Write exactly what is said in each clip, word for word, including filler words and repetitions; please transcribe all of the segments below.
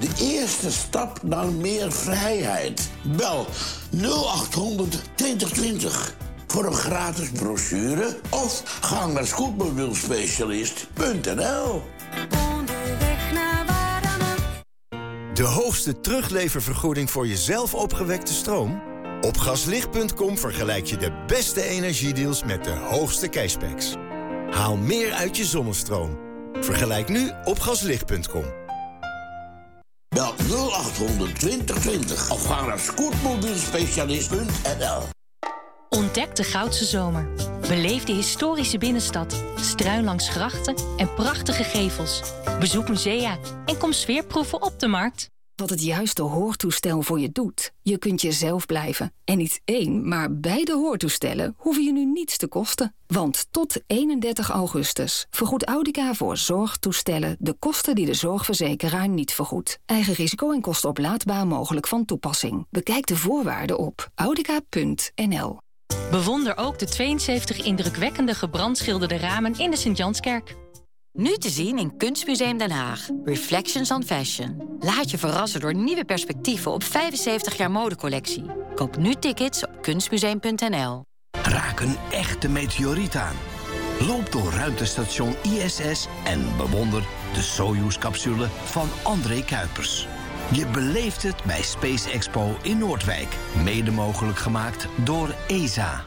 De eerste stap naar meer vrijheid. Bel nul acht honderd twintig twintig voor een gratis brochure of ga naar scootmobielspecialist punt n l. Onderweg naar waar dan ook. De hoogste terugleververgoeding voor je zelf opgewekte stroom? Op gaslicht punt com vergelijk je de beste energiedeals met de hoogste cashbacks. Haal meer uit je zonnestroom. Vergelijk nu op gaslicht punt com. Bel nul acht honderd twintig twintig of ga naar scootmobielspecialist punt n l. Ontdek de Goudse Zomer. Beleef de historische binnenstad, struin langs grachten en prachtige gevels. Bezoek musea en kom sfeerproeven op de markt. Wat het juiste hoortoestel voor je doet. Je kunt jezelf blijven. En niet één, maar beide hoortoestellen hoeven je nu niets te kosten. Want tot eenendertig augustus vergoedt Audica voor zorgtoestellen de kosten die de zorgverzekeraar niet vergoedt. Eigen risico en kosten oplaadbaar mogelijk van toepassing. Bekijk de voorwaarden op audica punt n l. Bewonder ook de tweeënzeventig indrukwekkende gebrandschilderde ramen in de Sint-Janskerk. Nu te zien in Kunstmuseum Den Haag. Reflections on Fashion. Laat je verrassen door nieuwe perspectieven op vijfenzeventig jaar modecollectie. Koop nu tickets op kunstmuseum punt n l. Raak een echte meteoriet aan. Loop door ruimtestation I S S en bewonder de Soyuz-capsule van André Kuipers. Je beleeft het bij Space Expo in Noordwijk. Mede mogelijk gemaakt door E S A.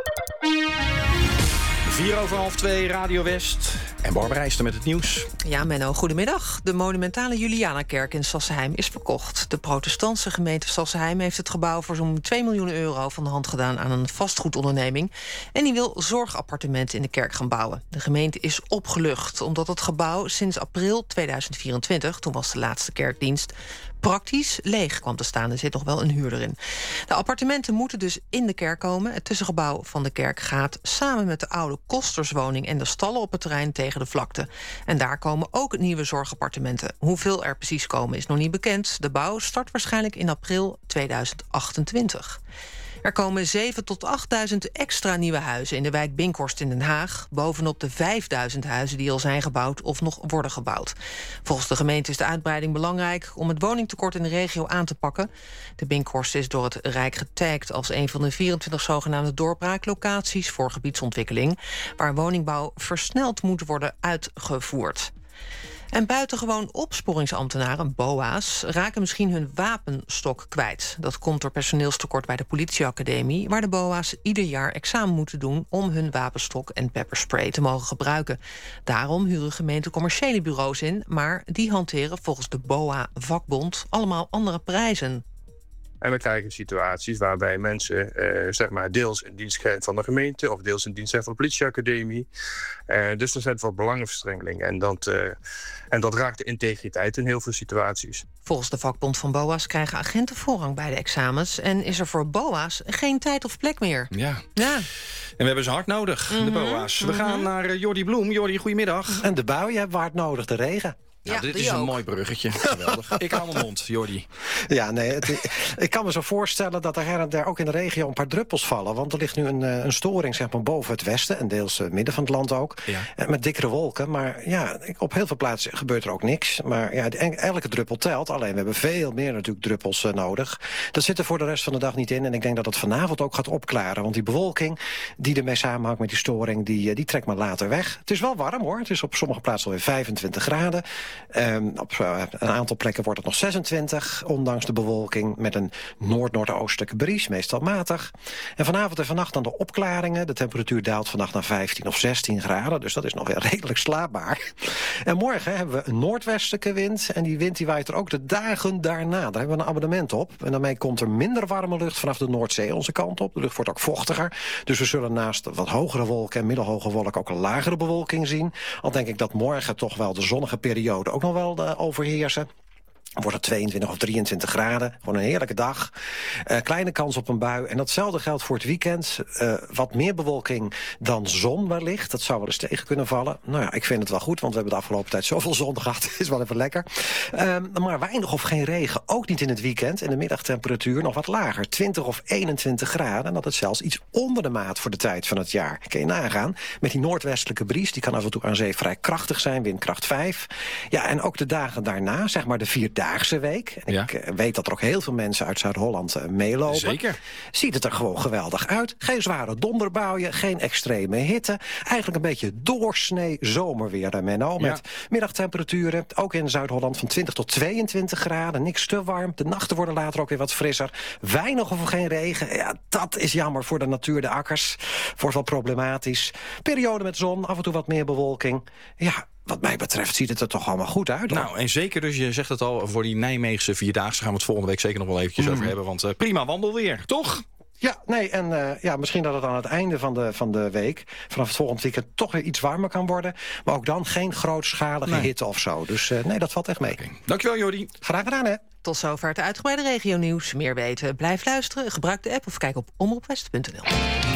Vier over half twee, Radio West. En Barbara Rijsten met het nieuws. Ja, Menno, goedemiddag. De monumentale Julianakerk in Sassenheim is verkocht. De protestantse gemeente Sassenheim heeft het gebouw voor zo'n twee miljoen euro van de hand gedaan aan een vastgoedonderneming. En die wil zorgappartementen in de kerk gaan bouwen. De gemeente is opgelucht omdat het gebouw sinds april tweeduizend vierentwintig, toen was de laatste kerkdienst, praktisch leeg kwam te staan. Er zit nog wel een huurder in. De appartementen moeten dus in de kerk komen. Het tussengebouw van de kerk gaat samen met de oude kosterswoning en de stallen op het terrein tegen de vlakte. En daar komen ook nieuwe zorgappartementen. Hoeveel er precies komen is nog niet bekend. De bouw start waarschijnlijk in april tweeduizend achtentwintig. Er komen zeven tot achtduizend extra nieuwe huizen in de wijk Binkhorst in Den Haag, bovenop de vijfduizend huizen die al zijn gebouwd of nog worden gebouwd. Volgens de gemeente is de uitbreiding belangrijk om het woningtekort in de regio aan te pakken. De Binkhorst is door het Rijk getagd als een van de vierentwintig zogenaamde doorbraaklocaties voor gebiedsontwikkeling, waar woningbouw versneld moet worden uitgevoerd. En buitengewoon opsporingsambtenaren, B O A's, raken misschien hun wapenstok kwijt. Dat komt door personeelstekort bij de politieacademie, waar de B O A's ieder jaar examen moeten doen om hun wapenstok en pepperspray te mogen gebruiken. Daarom huren gemeenten commerciële bureaus in, maar die hanteren volgens de B O A-vakbond allemaal andere prijzen. En we krijgen situaties waarbij mensen uh, zeg maar deels in dienst zijn van de gemeente of deels in dienst zijn van de politieacademie. Uh, dus er zijn wat belangenverstrengeling. En dat, uh, en dat raakt de integriteit in heel veel situaties. Volgens de vakbond van B O A's krijgen agenten voorrang bij de examens. En is er voor B O A's geen tijd of plek meer. Ja. ja. En we hebben ze hard nodig, mm-hmm. de B O A's. We mm-hmm. gaan naar uh, Jordi Bloem. Jordi, goedemiddag. En de buien hebben we hard nodig, de regen. Nou, ja, dit is ook een mooi bruggetje. Geweldig. Ik hou mijn mond, Jordi. Ja, nee, het, ik kan me zo voorstellen dat er her en der ook in de regio een paar druppels vallen. Want er ligt nu een, een storing zeg maar, boven het westen en deels het midden van het land ook. Ja. Met dikkere wolken. Maar ja, op heel veel plaatsen gebeurt er ook niks. Maar ja, elke druppel telt. Alleen we hebben veel meer natuurlijk druppels uh, nodig. Dat zit er voor de rest van de dag niet in. En ik denk dat het vanavond ook gaat opklaren. Want die bewolking die ermee samenhangt met die storing, die, die trekt maar later weg. Het is wel warm hoor. Het is op sommige plaatsen alweer vijfentwintig graden. Um, op uh, een aantal plekken wordt het nog zesentwintig, ondanks de bewolking, met een noord-noordoostelijke bries, meestal matig. En vanavond en vannacht dan de opklaringen. De temperatuur daalt vannacht naar vijftien of zestien graden, dus dat is nog weer redelijk slaapbaar. En morgen hebben we een noordwestelijke wind, en die wind die waait er ook de dagen daarna. Daar hebben we een abonnement op. En daarmee komt er minder warme lucht vanaf de Noordzee onze kant op. De lucht wordt ook vochtiger, dus we zullen naast wat hogere wolken en middelhoge wolken ook een lagere bewolking zien. Al denk ik dat morgen toch wel de zonnige periode ook nog wel uh, overheersen. Wordt het tweeëntwintig of drieëntwintig graden. Gewoon een heerlijke dag. Uh, kleine kans op een bui. En datzelfde geldt voor het weekend. Uh, wat meer bewolking dan zon wellicht. Dat zou wel eens tegen kunnen vallen. Nou ja, ik vind het wel goed, want we hebben de afgelopen tijd zoveel zon gehad. Is wel even lekker. Uh, maar weinig of geen regen. Ook niet in het weekend. En de middagtemperatuur nog wat lager. twintig of eenentwintig graden. En dat is zelfs iets onder de maat voor de tijd van het jaar. Kun je nagaan. Met die noordwestelijke bries. Die kan af en toe aan zee vrij krachtig zijn. Windkracht vijf. Ja, en ook de dagen daarna, zeg maar de vier Vierdaagse Week. En Ja. ik uh, weet dat er ook heel veel mensen uit Zuid-Holland uh, meelopen. Zeker. Ziet het er gewoon geweldig uit. Geen zware donderbuien, geen extreme hitte. Eigenlijk een beetje doorsnee zomerweer, uh, Menno. Ja. Met middagtemperaturen, ook in Zuid-Holland, van twintig tot tweeëntwintig graden. Niks te warm. De nachten worden later ook weer wat frisser. Weinig of geen regen. Ja, dat is jammer voor de natuur, de akkers. Wordt wel problematisch. Periode met zon, af en toe wat meer bewolking. Ja, wat mij betreft ziet het er toch allemaal goed uit. Hoor. Nou, en zeker dus, je zegt het al, voor die Nijmeegse Vierdaagse gaan we het volgende week zeker nog wel eventjes Mm. over hebben. Want uh, prima wandelweer, toch? Ja, nee, en uh, ja, misschien dat het aan het einde van de, van de week, vanaf het volgende weekend, toch weer iets warmer kan worden. Maar ook dan geen grootschalige Nee. hitte of zo. Dus uh, nee, dat valt echt mee. Okay. Dankjewel, Jordi. Graag gedaan, hè. Tot zover het uitgebreide regionieuws. Meer weten, blijf luisteren, gebruik de app of kijk op omroepwest punt n l.